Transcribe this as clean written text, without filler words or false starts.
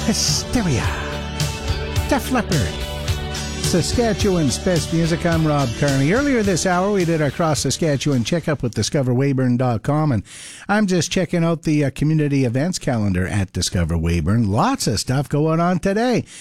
Hysteria. Def Leppard. Saskatchewan's best music. I'm Rob Carney. Earlier this hour, we did our Cross Saskatchewan checkup with DiscoverWeyburn.com, and I'm just checking out the community events calendar at Discover Weyburn. Lots of stuff going on today.